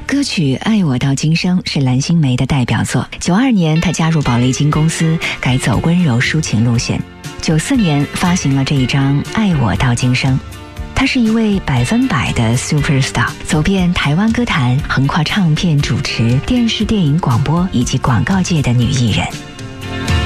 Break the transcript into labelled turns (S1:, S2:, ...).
S1: 歌曲《爱我到今生》是蓝心湄的代表作。92年，她加入宝丽金公司，改走温柔抒情路线。94年发行了这一张《爱我到今生》。她是一位100%的 superstar， 走遍台湾歌坛，横跨唱片、主持、电视、电影、广播以及广告界的女艺人。